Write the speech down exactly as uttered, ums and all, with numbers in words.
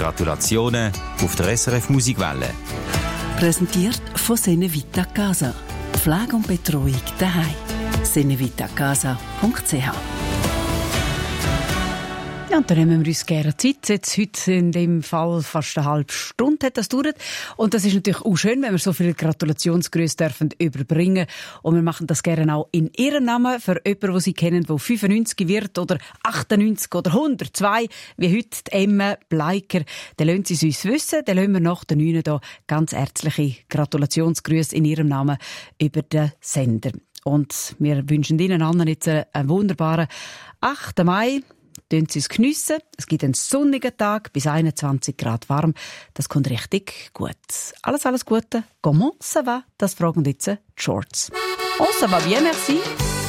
Gratulationen auf der S R F Musikwelle. Präsentiert von Senevita Casa. Pflege und Betreuung daheim. senevitacasa punkt c h. Ja, und dann nehmen wir uns gerne Zeit. Jetzt heute in dem Fall fast eine halbe Stunde hat das gedauert. Und das ist natürlich auch schön, wenn wir so viele Gratulationsgrüße dürfen überbringen. Und wir machen das gerne auch in Ihrem Namen für jemanden, den Sie kennen, der fünfundneunzig wird oder achtundneunzig oder hundertzwei, wie heute die Emma Bleiker. Dann lassen Sie es uns wissen. Dann lassen wir nach der neun hier ganz herzliche Gratulationsgrüße in Ihrem Namen über den Sender. Und wir wünschen Ihnen allen jetzt einen wunderbaren achten Mai. Tun Sie es geniessen. Es gibt einen sonnigen Tag, bis einundzwanzig Grad warm. Das kommt richtig gut. Alles, alles Gute. Comment ça va? Das fragen jetzt die Shorts. Oh, ça va bien, merci.